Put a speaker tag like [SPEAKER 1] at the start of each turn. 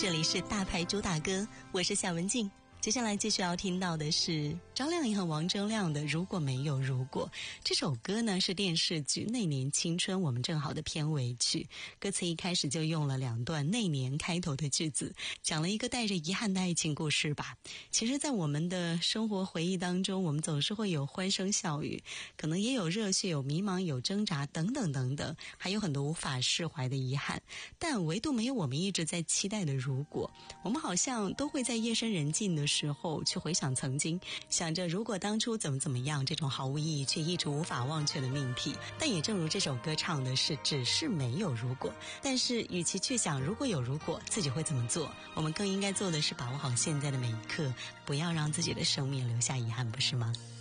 [SPEAKER 1] 这里是大牌主打歌，我是夏文静。接下来继续要听到的是张靓颖和王铮亮的《如果没有如果》。这首歌呢是电视剧《那年青春我们正好》的片尾曲，歌词一开始就用了2段那年开头的句子，讲了一个带着遗憾的爱情故事吧。其实在我们的生活回忆当中，我们总是会有欢声笑语，可能也有热血，有迷茫，有挣扎，等等等等，还有很多无法释怀的遗憾，但唯独没有我们一直在期待的如果。我们好像都会在夜深人静的时候去回想曾经，想着如果当初怎么样，这种毫无意义却一直无法忘却的命题。但也正如这首歌唱的是，只是没有如果。但是与其去想如果有如果自己会怎么做，我们更应该做的是把握好现在的每一刻，不要让自己的生命留下遗憾，不是吗？